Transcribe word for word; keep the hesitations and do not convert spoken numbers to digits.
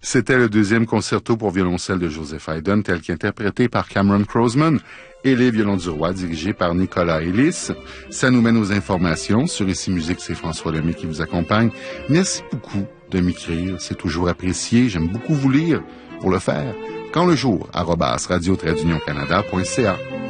C'était le deuxième concerto pour violoncelle de Joseph Haydn, tel qu'interprété par Cameron Croasman, et les violons du roi, dirigés par Nicolas Ellis. Ça nous mène aux informations. Sur Ici Musique, c'est François Lemay qui vous accompagne. Merci beaucoup de m'écrire. C'est toujours apprécié. J'aime beaucoup vous lire. Pour le faire, quand le jour, arobase radio-canada point c a.